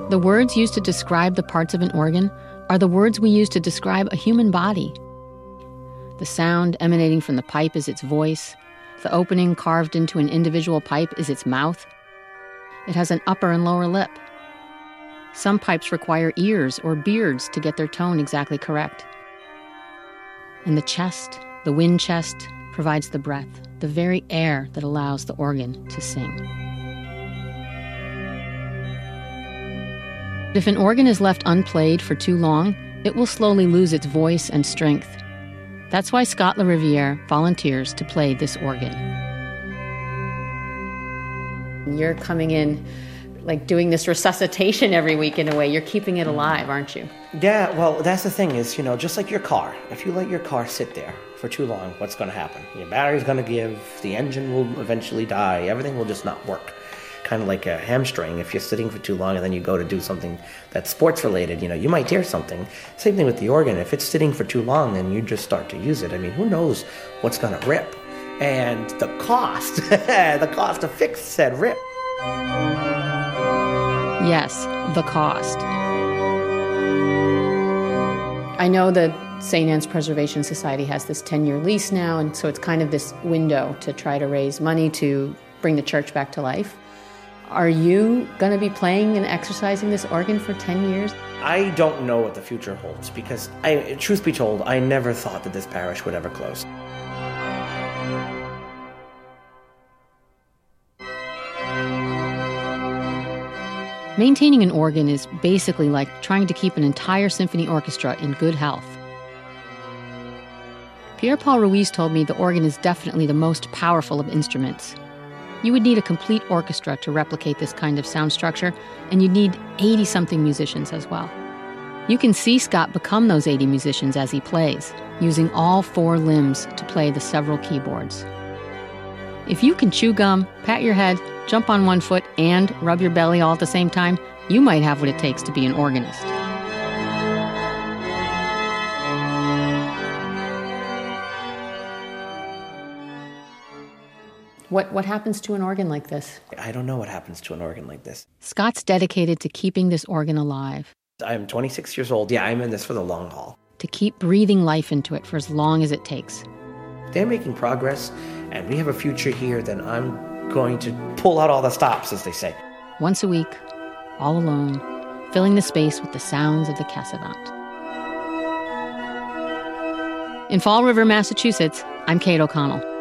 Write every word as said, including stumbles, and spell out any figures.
The words used to describe the parts of an organ are the words we use to describe a human body. The sound emanating from the pipe is its voice. The opening carved into an individual pipe is its mouth. It has an upper and lower lip. Some pipes require ears or beards to get their tone exactly correct. And the chest, the wind chest, provides the breath, the very air that allows the organ to sing. If an organ is left unplayed for too long, it will slowly lose its voice and strength. That's why Scott LaRiviere volunteers to play this organ. You're coming in, like doing this resuscitation every week in a way. You're keeping it alive, aren't you? Yeah, well, that's the thing is, you know, just like your car. If you let your car sit there for too long, what's going to happen? Your battery's going to give, the engine will eventually die, everything will just not work. Kind of like a hamstring. If you're sitting for too long and then you go to do something that's sports related, you know, you might tear something. Same thing with the organ. If it's sitting for too long, then you just start to use it. I mean, who knows what's going to rip? And the cost, the cost to fix said rip. Yes, the cost. I know that Saint Anne's Preservation Society has this ten-year lease now, and so it's kind of this window to try to raise money to bring the church back to life. Are you going to be playing and exercising this organ for ten years? I don't know what the future holds because, I, truth be told, I never thought that this parish would ever close. Maintaining an organ is basically like trying to keep an entire symphony orchestra in good health. Pierre Paul Ruiz told me the organ is definitely the most powerful of instruments. You would need a complete orchestra to replicate this kind of sound structure, and you'd need eighty-something musicians as well. You can see Scott become those eighty musicians as he plays, using all four limbs to play the several keyboards. If you can chew gum, pat your head, jump on one foot, and rub your belly all at the same time, you might have what it takes to be an organist. What what happens to an organ like this? I don't know what happens to an organ like this. Scott's dedicated to keeping this organ alive. I'm twenty-six years old. Yeah, I'm in this for the long haul. To keep breathing life into it for as long as it takes. They're making progress, and we have a future here, then I'm going to pull out all the stops, as they say. Once a week, all alone, filling the space with the sounds of the Cassavant. In Fall River, Massachusetts, I'm Kate O'Connell.